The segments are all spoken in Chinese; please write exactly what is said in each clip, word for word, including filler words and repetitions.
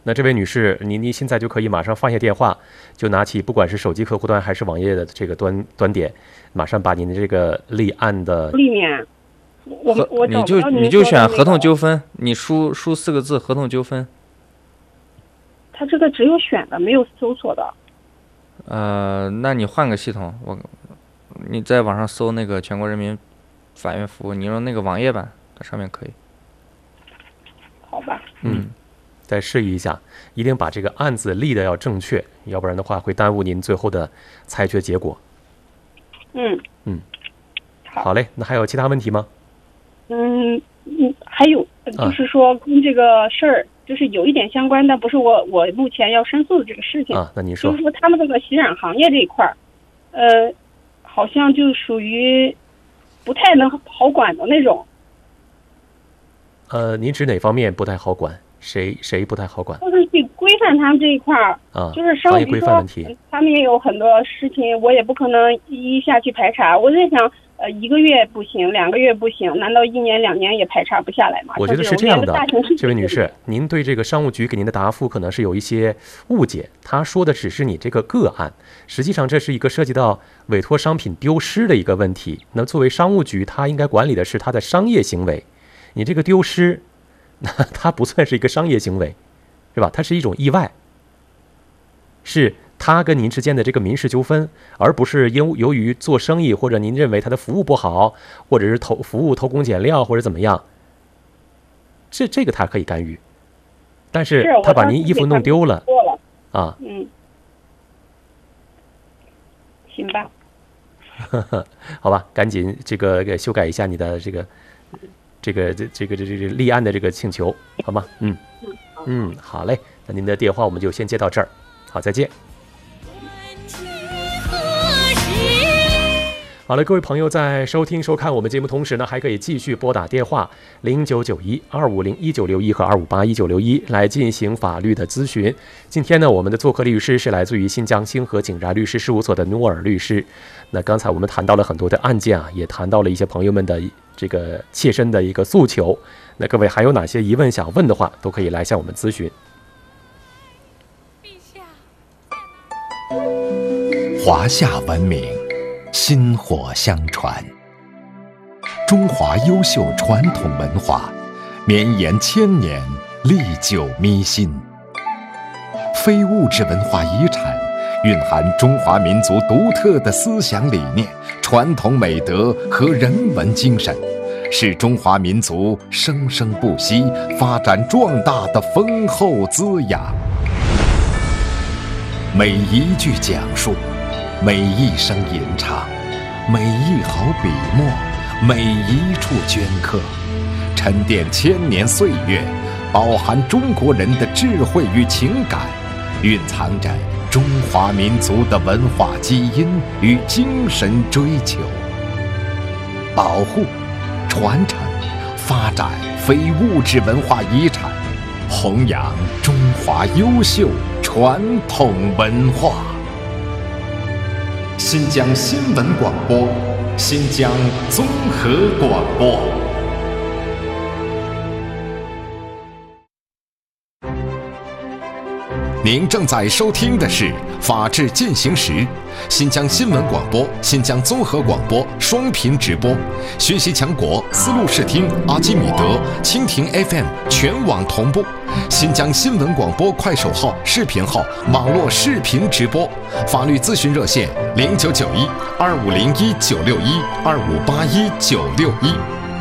那这位女士，您您现在就可以马上放下电话，就拿起不管是手机客户端还是网页的这个端端点，马上把您的这个立案的里面，我我你就你就选合同纠纷，你输输四个字合同纠纷。 他这个只有选的，没有搜索的。 呃，那你换个系统，我你在网上搜那个全国人民法院服务，你用那个网页版，它上面可以。 好吧。 嗯。再试一下，一定把这个案子立的要正确，要不然的话会耽误您最后的裁决结果。 嗯嗯，好嘞，那还有其他问题吗？ 嗯嗯，还有就是说跟这个事儿、啊、就是有一点相关，但不是我我目前要申诉的这个事情啊。那你说， 就是说他们这个洗染行业这一块儿，呃，好像就属于不太能好管的那种。 呃，您指哪方面不太好管？谁谁不太好管？ 就是去规范他们这一块儿啊， 就是商业规范问题。 他们也有很多事情，我也不可能一下去排查。我在想，呃，一个月不行，两个月不行，难道一年两年也排查不下来吗？ 我觉得是这样的，这位女士，您对这个商务局给您的答复可能是有一些误解。他说的只是你这个个案，实际上这是一个涉及到委托商品丢失的一个问题。那作为商务局，他应该管理的是他的商业行为，你这个丢失。那它不算是一个商业行为，是吧？它是一种意外，是他跟您之间的这个民事纠纷，而不是因由于做生意或者您认为他的服务不好，或者是偷服务偷工减料或者怎么样，这这个他可以干预，但是他把您衣服弄丢了啊， 嗯，行吧， 好吧，赶紧这个给修改一下你的这个。这个这这个这这这立案的这个请求，好吗？嗯嗯，好嘞，那您的电话我们就先接到这儿，好，再见。好了，各位朋友，在收听收看我们节目同时呢，还可以继续拨打电话零九九一二五零一九六一和二五八一九六一来进行法律的咨询。今天呢，我们的做客律师是来自于新疆星河景然律师事务所的努尔律师。那刚才我们谈到了很多的案件啊，也谈到了一些朋友们的这个切身的一个诉求。那各位还有哪些疑问想问的话，都可以来向我们咨询。 华夏文明薪火相传，中华优秀传统文化绵延千年，历久弥新。非物质文化遗产蕴含中华民族独特的思想理念、传统美德和人文精神，是中华民族生生不息、发展壮大的丰厚滋养。每一句讲述，每一声吟唱，每一毫笔墨，每一处镌刻，沉淀千年岁月，饱含中国人的智慧与情感，蕴藏着中华民族的文化基因与精神追求。保护、传承、发展非物质文化遗产，弘扬中华优秀传统文化。新疆新闻广播，新疆综合广播。您正在收听的是《法治进行时》，新疆新闻广播、新疆综合广播双频直播，学习强国思路视听、阿基米德、蜻蜓 F M 全网同步，新疆新闻广播快手号、视频号网络视频直播，法律咨询热线零九九一二五零一九六一二五八一九六一。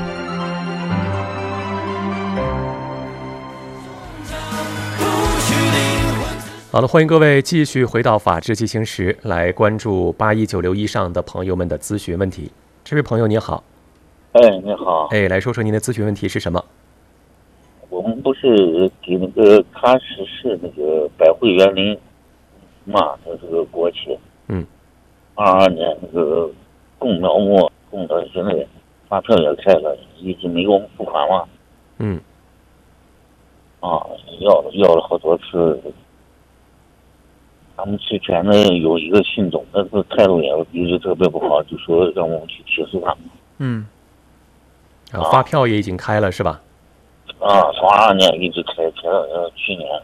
好了，欢迎各位继续回到法治进行时，来关注八一九六一上的朋友们的咨询问题。这位朋友您好。 哎，你好。 哎，来说说您的咨询问题是什么？ 我们不是给那个喀什市那个百汇园林嘛，它这个国企。 嗯。 二二年那个供苗木供到现在，发票也开了，一直没给我们付款嘛。 嗯。 啊，要了要了好多次。他们之前呢有一个信总，那个态度也一直特别不好，就说让我们去起诉他们。 嗯。啊，发票也已经开了是吧？ 啊，从二二年一直开开到去年。